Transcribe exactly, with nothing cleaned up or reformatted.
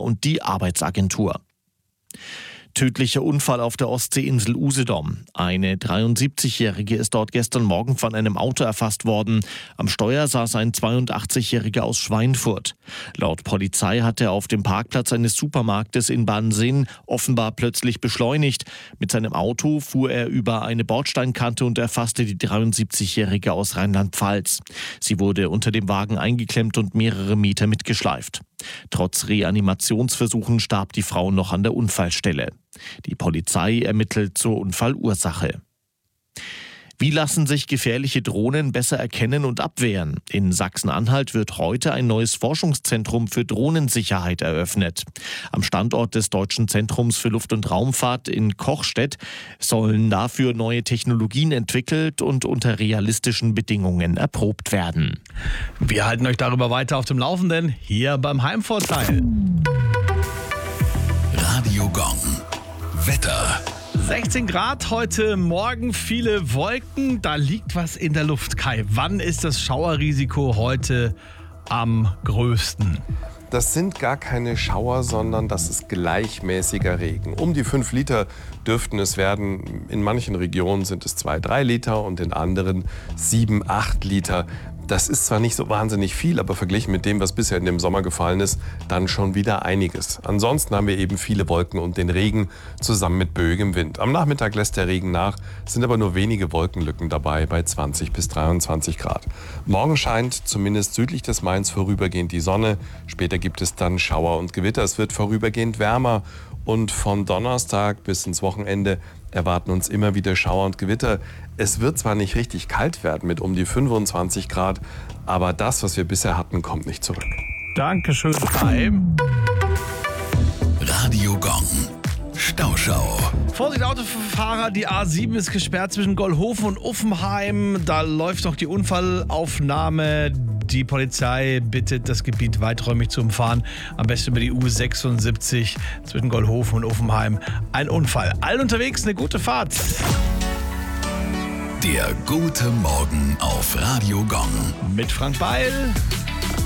und die Arbeitsagentur. Tödlicher Unfall auf der Ostseeinsel Usedom. Eine dreiundsiebzigjährige ist dort gestern Morgen von einem Auto erfasst worden. Am Steuer saß ein zweiundachtzigjähriger aus Schweinfurt. Laut Polizei hat er auf dem Parkplatz eines Supermarktes in Bansin offenbar plötzlich beschleunigt. Mit seinem Auto fuhr er über eine Bordsteinkante und erfasste die dreiundsiebzigjährige aus Rheinland-Pfalz. Sie wurde unter dem Wagen eingeklemmt und mehrere Meter mitgeschleift. Trotz Reanimationsversuchen starb die Frau noch an der Unfallstelle. Die Polizei ermittelt zur Unfallursache. Wie lassen sich gefährliche Drohnen besser erkennen und abwehren? In Sachsen-Anhalt wird heute ein neues Forschungszentrum für Drohnensicherheit eröffnet. Am Standort des Deutschen Zentrums für Luft- und Raumfahrt in Kochstedt sollen dafür neue Technologien entwickelt und unter realistischen Bedingungen erprobt werden. Wir halten euch darüber weiter auf dem Laufenden, hier beim Heimvorteil. Radio Gong. Wetter. sechzehn Grad heute Morgen, viele Wolken, da liegt was in der Luft. Kai, wann ist das Schauerrisiko heute am größten? Das sind gar keine Schauer, sondern das ist gleichmäßiger Regen. Um die fünf Liter dürften es werden. In manchen Regionen sind es zwei, drei Liter und in anderen sieben, acht Liter. Das ist zwar nicht so wahnsinnig viel, aber verglichen mit dem, was bisher in dem Sommer gefallen ist, dann schon wieder einiges. Ansonsten haben wir eben viele Wolken und den Regen zusammen mit böigem Wind. Am Nachmittag lässt der Regen nach, sind aber nur wenige Wolkenlücken dabei bei zwanzig bis dreiundzwanzig Grad. Morgen scheint zumindest südlich des Mains vorübergehend die Sonne. Später gibt es dann Schauer und Gewitter. Es wird vorübergehend wärmer. Und von Donnerstag bis ins Wochenende erwarten uns immer wieder Schauer und Gewitter. Es wird zwar nicht richtig kalt werden mit um die fünfundzwanzig Grad, aber das, was wir bisher hatten, kommt nicht zurück. Dankeschön, Kai. Radio Gong. Stauschau. Vorsicht Autofahrer, die A sieben ist gesperrt zwischen Gollhofen und Uffenheim. Da läuft noch die Unfallaufnahme. Die Polizei bittet, das Gebiet weiträumig zu umfahren. Am besten über die U sechsundsiebzig zwischen Gollhofen und Uffenheim. Ein Unfall. Allen unterwegs eine gute Fahrt. Der gute Morgen auf Radio Gong. Mit Frank Beil.